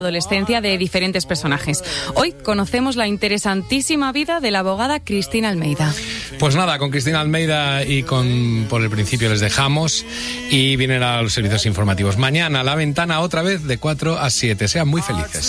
adolescencia de diferentes personajes. Hoy conocemos la interesantísima vida de la abogada Cristina Almeida. Pues nada, con Cristina Almeida y por el principio les dejamos y vienen a los servicios informativos. Mañana La Ventana otra vez de 4 a 7. Sean muy felices.